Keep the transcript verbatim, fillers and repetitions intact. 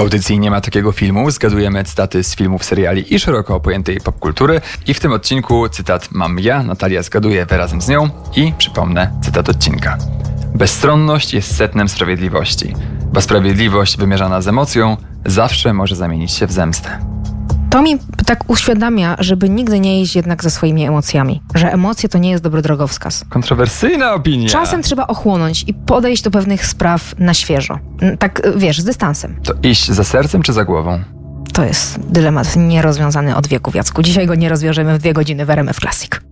audycji Nie ma takiego filmu zgadujemy cytaty z filmów, seriali i szeroko pojętej popkultury. I w tym odcinku cytat mam ja, Natalia zgaduje razem z nią i przypomnę cytat odcinka. Bezstronność jest setnem sprawiedliwości, bo sprawiedliwość wymierzana z emocją zawsze może zamienić się w zemstę. To mi tak uświadamia, żeby nigdy nie iść jednak ze swoimi emocjami. Że emocje to nie jest dobry drogowskaz. Kontrowersyjna opinia. Czasem trzeba ochłonąć i podejść do pewnych spraw na świeżo. Tak, wiesz, z dystansem. To iść za sercem czy za głową? To jest dylemat nierozwiązany od wieków, Jacku. Dzisiaj go nie rozwiążemy w dwie godziny w R M F Classic.